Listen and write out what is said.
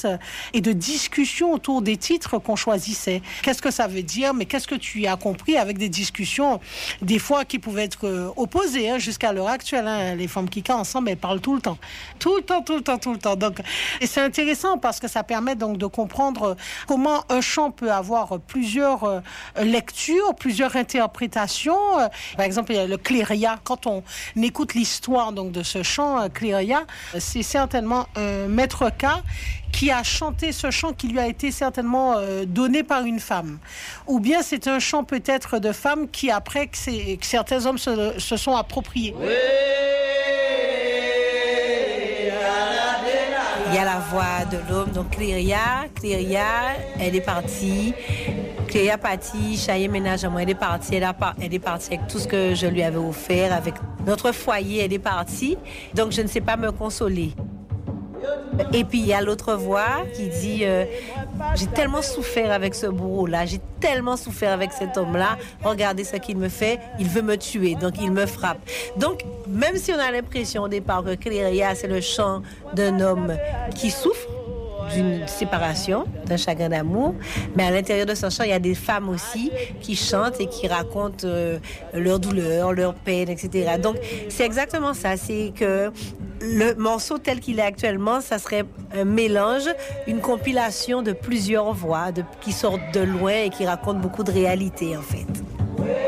découverte et de discussion autour des titres qu'on choisissait. Qu'est-ce que ça veut dire, mais qu'est-ce que tu y as compris, avec des discussions des fois qui pouvaient être opposées jusqu'à l'heure actuelle. Les femmes Kika ensemble, elles parlent tout le temps. Tout le temps. Donc, et c'est intéressant parce que ça permet donc de comprendre comment un chant peut avoir plusieurs lectures, plusieurs interprétations. Par exemple, il y a le Cléria. Quand on écoute l'histoire donc de ce chant Cléria, c'est certainement un maître K qui a chanté ce chant qui lui a été certainement donné par une femme. Ou bien c'est un chant peut-être de femme qui après que certains hommes se sont appropriés. Il y a la voix de l'homme, donc Cléria, elle est partie. Cléria partie, Chaye ménage à moi, elle est partie avec tout ce que je lui avais offert, avec notre foyer, elle est partie. Donc je ne sais pas me consoler. Et puis il y a l'autre voix qui dit j'ai tellement souffert avec ce bourreau-là, j'ai tellement souffert avec cet homme-là, regardez ce qu'il me fait, il veut me tuer, donc il me frappe. Donc même si on a l'impression au départ que Cléria c'est le chant d'un homme qui souffre d'une séparation, d'un chagrin d'amour, mais à l'intérieur de ce chant, il y a des femmes aussi qui chantent et qui racontent leur douleur, leur peine, etc. Donc, c'est exactement ça, c'est que le morceau tel qu'il est actuellement, ça serait un mélange, une compilation de plusieurs voix qui sortent de loin et qui racontent beaucoup de réalité, en fait.